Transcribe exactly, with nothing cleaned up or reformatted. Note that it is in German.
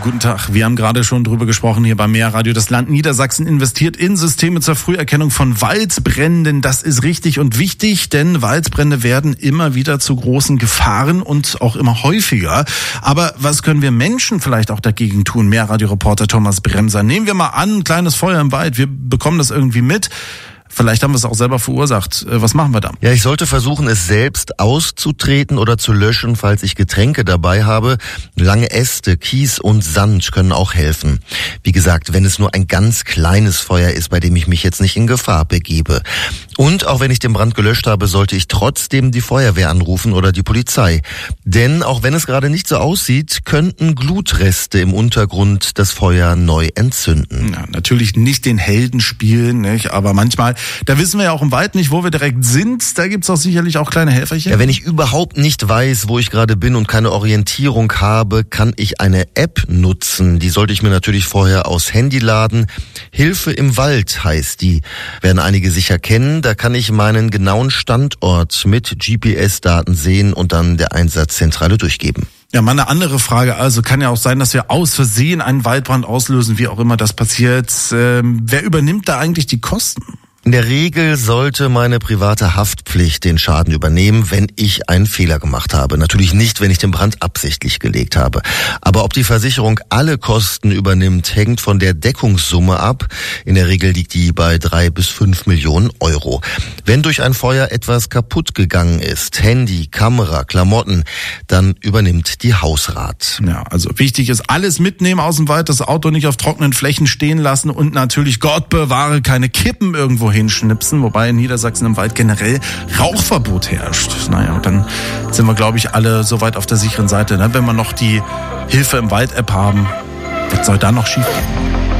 guten Tag. Wir haben gerade schon drüber gesprochen hier beim Mehrradio. Das Land Niedersachsen investiert in Systeme zur Früherkennung von Waldbränden. Das ist richtig und wichtig, denn Waldbrände werden immer wieder zu großen Gefahren und auch immer häufiger. Aber was können wir Menschen vielleicht auch dagegen tun? Mehrradio-Reporter Thomas Bremser. Nehmen wir mal an, ein kleines Feuer im Wald. Wir bekommen das irgendwie mit. Vielleicht haben wir es auch selber verursacht. Was machen wir da? Ja, ich sollte versuchen, es selbst auszutreten oder zu löschen, falls ich Getränke dabei habe. Lange Äste, Kies und Sand können auch helfen. Wie gesagt, wenn es nur ein ganz kleines Feuer ist, bei dem ich mich jetzt nicht in Gefahr begebe. Und auch wenn ich den Brand gelöscht habe, sollte ich trotzdem die Feuerwehr anrufen oder die Polizei. Denn auch wenn es gerade nicht so aussieht, könnten Glutreste im Untergrund das Feuer neu entzünden. Ja, natürlich nicht den Helden spielen, nicht? Aber manchmal, da wissen wir ja auch im Wald nicht, wo wir direkt sind. Da gibt's auch sicherlich auch kleine Helferchen. Ja, wenn ich überhaupt nicht weiß, wo ich gerade bin und keine Orientierung habe, kann ich eine App nutzen. Die sollte ich mir natürlich vorher aufs Handy laden. Hilfe im Wald heißt die. Werden einige sicher kennen. Da kann ich meinen genauen Standort mit G P S-Daten sehen und dann der Einsatzzentrale durchgeben. Ja, mal eine andere Frage. Also kann ja auch sein, dass wir aus Versehen einen Waldbrand auslösen, wie auch immer das passiert. Ähm, wer übernimmt da eigentlich die Kosten? In der Regel sollte meine private Haftpflicht den Schaden übernehmen, wenn ich einen Fehler gemacht habe. Natürlich nicht, wenn ich den Brand absichtlich gelegt habe. Aber ob die Versicherung alle Kosten übernimmt, hängt von der Deckungssumme ab. In der Regel liegt die bei drei bis fünf Millionen Euro. Wenn durch ein Feuer etwas kaputt gegangen ist, Handy, Kamera, Klamotten, dann übernimmt die Hausrat. Ja, also wichtig ist, alles mitnehmen aus dem Wald, das Auto nicht auf trockenen Flächen stehen lassen und natürlich, Gott bewahre, keine Kippen irgendwo hinschnipsen, wobei in Niedersachsen im Wald generell Rauchverbot herrscht. Naja, und dann sind wir, glaube ich, alle so weit auf der sicheren Seite, ne? Wenn wir noch die Hilfe im Wald-App haben, was soll da noch schief gehen?